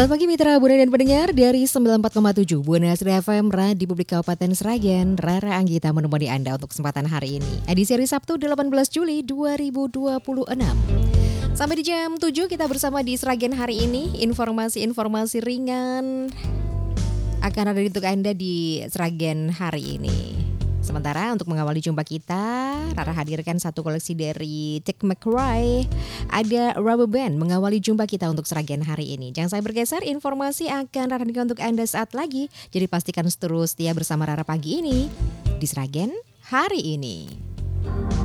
Selamat pagi mitra Buana dan pendengar dari 94,7 Buana Asri FM Radio Publik Kabupaten Sragen. Rara Anggita menemani Anda untuk kesempatan hari ini. Edisi hari Sabtu 18 Juli 2026. Sampai di jam 7 kita bersama di Sragen hari ini. Informasi-informasi ringan akan ada untuk Anda di Sragen hari ini. Sementara untuk mengawali jumpa kita, Rara hadirkan satu koleksi dari Tic McRae. Ada Rubber Band mengawali jumpa kita untuk Sragen hari ini. Jangan saya bergeser, informasi akan Rara hadirkan untuk Anda saat lagi. Jadi pastikan terus setia bersama Rara pagi ini di Sragen hari ini.